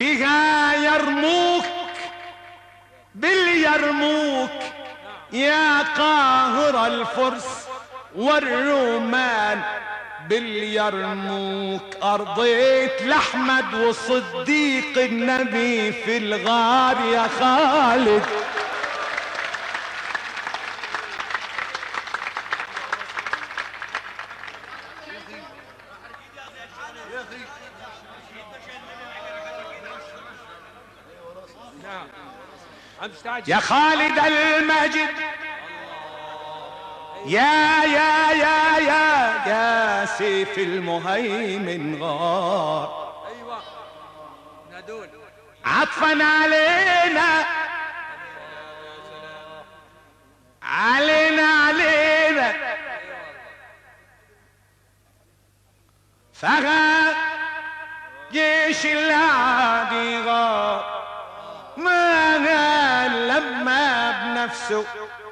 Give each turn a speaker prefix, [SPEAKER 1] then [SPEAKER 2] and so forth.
[SPEAKER 1] فيها يرموك باليرموك يا قاهر الفرس والرومان، باليرموك أرضيت لأحمد وصديق النبي في الغار يا خالد. يا خالد المجد يا سيف المهيمن غار،
[SPEAKER 2] ايوه نادون
[SPEAKER 1] عطفا علينا علينا فغى جيش العادي غار، ما قال لما بنفسه